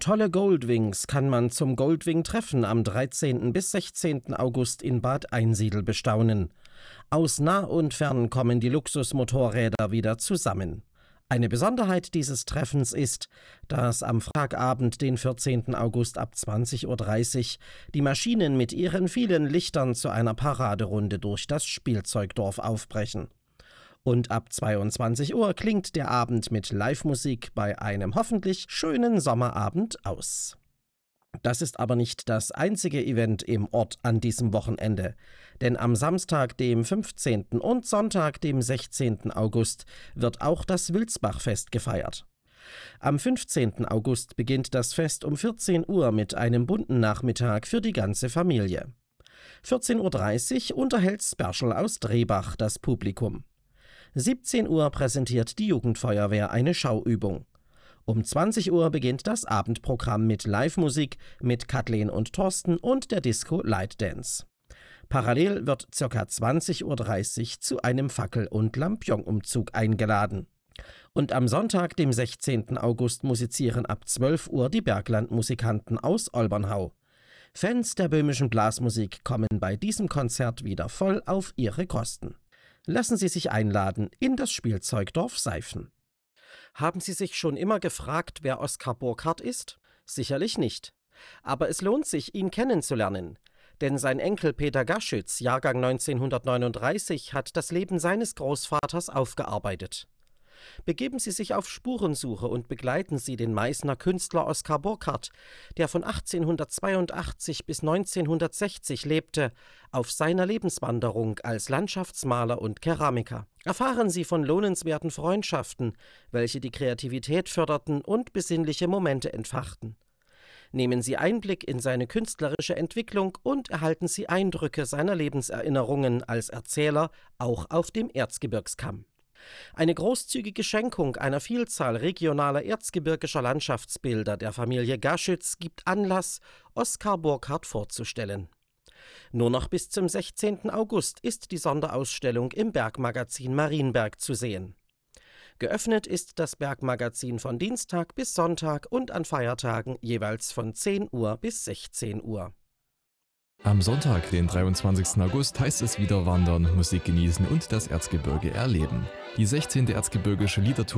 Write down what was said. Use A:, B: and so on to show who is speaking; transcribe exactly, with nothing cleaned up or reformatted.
A: Tolle Goldwings kann man zum Goldwing-Treffen am dreizehnten bis sechzehnten August in Bad Einsiedl bestaunen. Aus nah und fern kommen die Luxusmotorräder wieder zusammen. Eine Besonderheit dieses Treffens ist, dass am Freitagabend, den vierzehnten August ab zwanzig Uhr dreißig, die Maschinen mit ihren vielen Lichtern zu einer Paraderunde durch das Spielzeugdorf aufbrechen. Und ab zweiundzwanzig Uhr klingt der Abend mit Live-Musik bei einem hoffentlich schönen Sommerabend aus. Das ist aber nicht das einzige Event im Ort an diesem Wochenende, denn am Samstag, dem fünfzehnten und Sonntag, dem sechzehnten August, wird auch das Wilsbachfest gefeiert. Am fünfzehnten August beginnt das Fest um vierzehn Uhr mit einem bunten Nachmittag für die ganze Familie. vierzehn Uhr dreißig unterhält Sperschel aus Drehbach das Publikum. siebzehn Uhr präsentiert die Jugendfeuerwehr eine Schauübung. Um zwanzig Uhr beginnt das Abendprogramm mit Live-Musik mit Kathleen und Thorsten und der Disco Light Dance. Parallel wird ca. zwanzig Uhr dreißig zu einem Fackel- und Lampion-Umzug eingeladen. Und am Sonntag, dem sechzehnten August, musizieren ab zwölf Uhr die Berglandmusikanten aus Olbernhau. Fans der böhmischen Blasmusik kommen bei diesem Konzert wieder voll auf ihre Kosten. Lassen Sie sich einladen in das Spielzeugdorf Seifen. Haben Sie sich schon immer gefragt, wer Oskar Burkhardt ist? Sicherlich nicht. Aber es lohnt sich, ihn kennenzulernen. Denn sein Enkel Peter Gaschütz, Jahrgang neunzehnhundertneununddreißig, hat das Leben seines Großvaters aufgearbeitet. Begeben Sie sich auf Spurensuche und begleiten Sie den Meißner Künstler Oskar Burkhardt, der von achtzehnhundertzweiundachtzig bis neunzehnhundertsechzig lebte, auf seiner Lebenswanderung als Landschaftsmaler und Keramiker. Erfahren Sie von lohnenswerten Freundschaften, welche die Kreativität förderten und besinnliche Momente entfachten. Nehmen Sie Einblick in seine künstlerische Entwicklung und erhalten Sie Eindrücke seiner Lebenserinnerungen als Erzähler auch auf dem Erzgebirgskamm. Eine großzügige Schenkung einer Vielzahl regionaler erzgebirgischer Landschaftsbilder der Familie Gaschütz gibt Anlass, Oskar Burkhardt vorzustellen. Nur noch bis zum sechzehnten August ist die Sonderausstellung im Bergmagazin Marienberg zu sehen. Geöffnet ist das Bergmagazin von Dienstag bis Sonntag und an Feiertagen jeweils von zehn Uhr bis sechzehn Uhr.
B: Am Sonntag, den dreiundzwanzigsten August, heißt es wieder wandern, Musik genießen und das Erzgebirge erleben. Die sechzehnte Erzgebirgische Liedertour